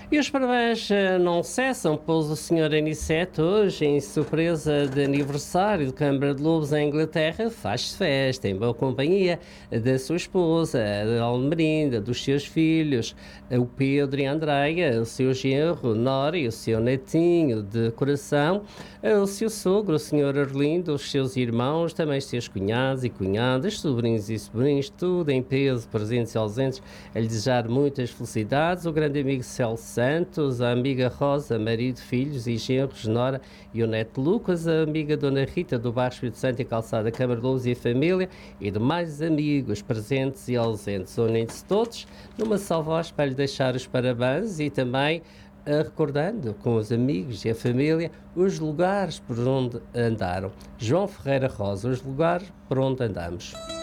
E os parabéns não cessam, pois o Sr. Aniceto, hoje, em surpresa de aniversário de Câmara de Lobos em Inglaterra, faz festa em boa companhia da sua esposa, a Almerinda, dos seus filhos, o Pedro e a Andreia, o seu genro, Nora e o seu netinho de coração, o seu sogro, o Sr. Arlindo, os seus irmãos, também os seus cunhados e cunhadas, sobrinhos e sobrinhos, tudo em peso, presentes e ausentes, a lhe desejar muitas felicidades. O grande amigo Celso Santos, a amiga Rosa, marido, filhos e genros, Nora e o neto Lucas, a amiga Dona Rita do Bairro Espírito Santo e Calçada Câmara de Lobos e a família, e demais amigos presentes e ausentes. Unem-se todos numa só voz para lhe deixar os parabéns e também recordando com os amigos e a família os lugares por onde andaram. João Ferreira Rosa, os lugares por onde andamos.